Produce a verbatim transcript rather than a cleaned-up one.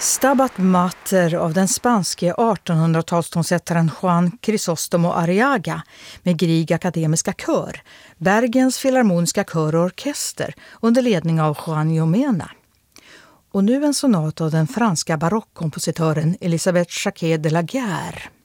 Stabat Mater av den spanske artonhundratalstonsättaren Juan Crisóstomo Arriaga med Grieg Akademiska Kör, Bergens Filharmoniska Kör och Orkester under ledning av Juan Jomena. Och nu en sonat av den franska barockkompositören Elisabeth Jacquet de la Guerre.